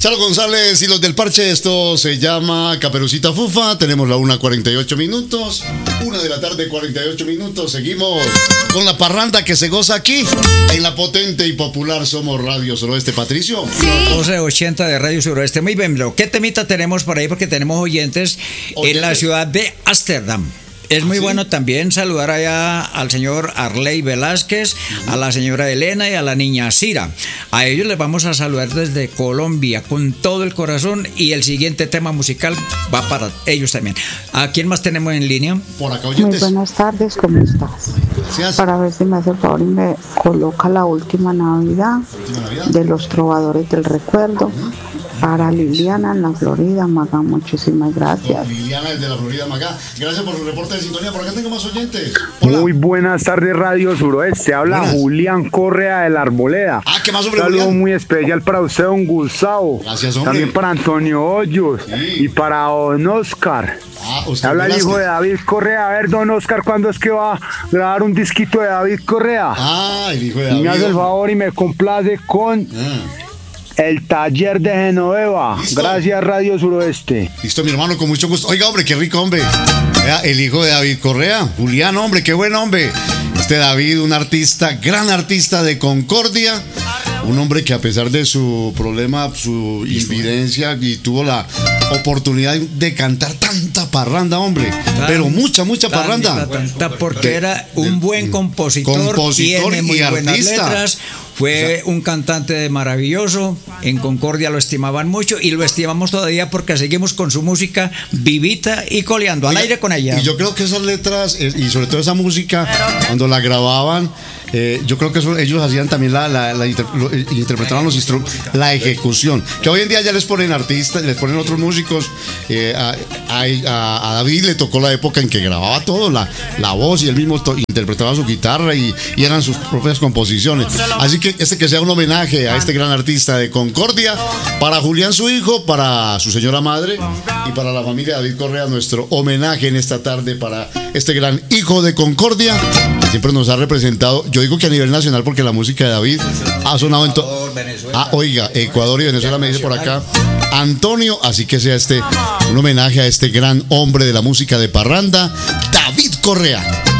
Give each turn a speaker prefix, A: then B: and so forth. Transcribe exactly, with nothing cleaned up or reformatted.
A: Charo González y los del parche, esto se llama Caperucita Fufa. Tenemos la una cuarenta y ocho minutos, una de la tarde cuarenta y ocho minutos. Seguimos con la parranda que se goza aquí en la potente y popular Somos Radio Suroeste. Patricio,
B: sí. doce ochenta de Radio Suroeste. Muy bien, bro. ¿Qué temita tenemos por ahí? Porque tenemos oyentes, oyentes. en la ciudad de Ámsterdam. Es muy ¿Ah, sí? bueno también saludar allá al señor Arley Velázquez, uh-huh. a la señora Elena y a la niña Cira. A ellos les vamos a saludar desde Colombia con todo el corazón, y el siguiente tema musical va para ellos también. ¿A quién más tenemos en línea?
A: Por acá, oyentes.
C: Muy buenas tardes, ¿cómo estás? Gracias. Para ver si me hace el favor y me coloca la última Navidad, ¿Última Navidad? de los Trovadores del Recuerdo. Uh-huh. Para Liliana en la Florida, Magá, muchísimas gracias.
A: Liliana desde la Florida, Magá, gracias por su reporte de sintonía. Por acá tengo más oyentes. Hola.
D: Muy buenas tardes, Radio Suroeste. Habla buenas. Julián Correa de la Arboleda.
A: Ah, ¿qué más, hombre?
D: Un saludo muy especial para usted, don Gustavo.
A: Gracias, hombre.
D: También para Antonio Hoyos sí. y para don Oscar. Ah, Oscar Habla Velázquez. El hijo de David Correa. A ver, don Oscar, ¿cuándo es que va a grabar un disquito de David Correa?
A: Ah, el hijo de David.
D: Y me hace el favor y me complace con... Ah. El taller de Genoveva. ¿Listo? Gracias, Radio Suroeste.
A: Listo, mi hermano, con mucho gusto. Oiga, hombre, qué rico, hombre. El hijo de David Correa, Julián, hombre, qué buen hombre. Este David, un artista, gran artista de Concordia. Un hombre que a pesar de su problema, su invidencia, y tuvo la oportunidad de cantar tanta parranda, hombre. Tan, pero mucha, mucha parranda.
B: Tanta, porque de, era un buen compositor,
A: compositor
B: tiene muy
A: y
B: buenas
A: artista.
B: letras. Fue un cantante maravilloso, en Concordia lo estimaban mucho y lo estimamos todavía porque seguimos con su música vivita y coleando, al Oiga, aire con ella.
A: Y yo creo que esas letras, y sobre todo esa música, cuando la grababan, eh, yo creo que eso, ellos hacían también la, la, la inter, lo, interpretaban los instrumentos, la ejecución, que hoy en día ya les ponen artistas, les ponen otros músicos. eh, a, a, a David le tocó la época en que grababa todo, la, la voz, y él mismo to, interpretaba su guitarra y, y eran sus propias composiciones. Así que este que sea un homenaje a este gran artista de Concordia, para Julián su hijo, para su señora madre y para la familia David Correa, nuestro homenaje en esta tarde para este gran hijo de Concordia que siempre nos ha representado. Yo digo que a nivel nacional, porque la música de David ha sonado en todo. Ah, oiga, Ecuador y Venezuela, me dice por acá Antonio, así que sea este un homenaje a este gran hombre de la música de parranda, David Correa.